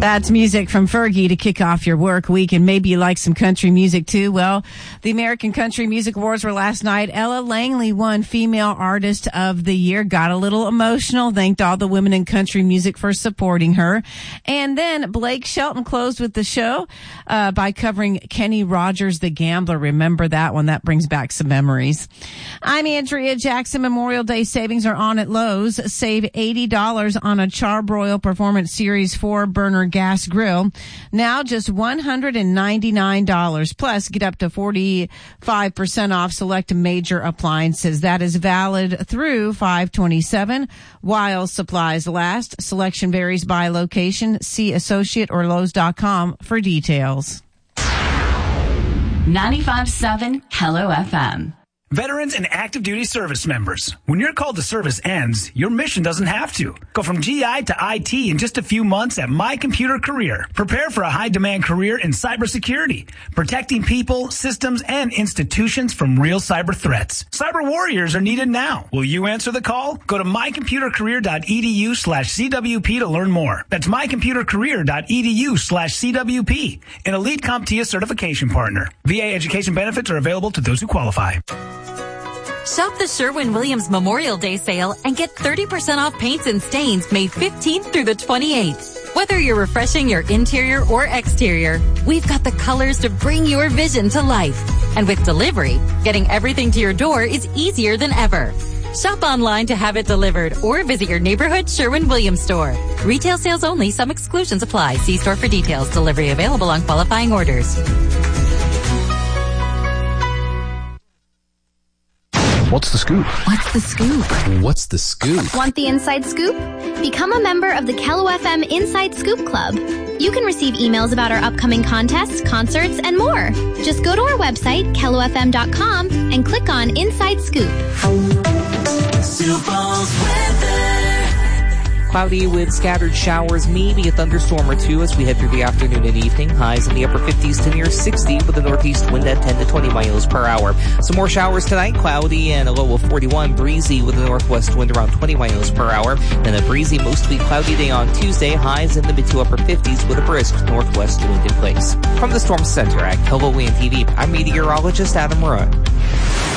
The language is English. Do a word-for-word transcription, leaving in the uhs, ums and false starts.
That's music from Fergie to kick off your work week, and maybe you like some country music too. Well, the American Country Music Awards were last night. Ella Langley won Female Artist of the Year, got a little emotional, thanked all the women in country music for supporting her. And then Blake Shelton closed with the show uh, by covering Kenny Rogers, The Gambler. Remember that one? That brings back some memories. I'm Andrea Jackson. Memorial Day savings are on at Lowe's. Save eighty dollars on a Charbroil Performance Series four burner gas grill. Now just one hundred ninety-nine dollars. Plus, get up to forty-five percent off select major appliances. That is valid through five twenty-seven while supplies last. Selection varies by location. See associate or Lowe's dot com for details. ninety-five point seven Hello F M. Veterans and active duty service members, when your call to service ends, your mission doesn't have to. Go from G I to I T in just a few months at My Computer Career. Prepare for a high-demand career in cybersecurity, protecting people, systems, and institutions from real cyber threats. Cyber warriors are needed now. Will you answer the call? Go to mycomputercareer.edu slash CWP to learn more. That's mycomputercareer.edu slash CWP, an elite CompTIA certification partner. V A education benefits are available to those who qualify. Shop the Sherwin-Williams Memorial Day sale and get thirty percent off paints and stains May fifteenth through the twenty-eighth. Whether you're refreshing your interior or exterior, we've got the colors to bring your vision to life. And with delivery, getting everything to your door is easier than ever. Shop online to have it delivered or visit your neighborhood Sherwin-Williams store. Retail sales only. Some exclusions apply. See store for details. Delivery available on qualifying orders. What's the scoop? What's the scoop? What's the scoop? Want the inside scoop? Become a member of the Kello F M Inside Scoop Club. You can receive emails about our upcoming contests, concerts, and more. Just go to our website, kello f m dot com, and click on Inside Scoop. Super's weather. Cloudy with scattered showers, maybe a thunderstorm or two as we head through the afternoon and evening. Highs in the upper fifties to near sixty with a northeast wind at ten to twenty miles per hour. Some more showers tonight, cloudy and a low of forty-one. Breezy with a northwest wind around twenty miles per hour. Then a breezy, mostly cloudy day on Tuesday. Highs in the mid to upper fifties with a brisk northwest wind in place. From the Storm Center at Kello Land T V, I'm meteorologist Adam Murrah.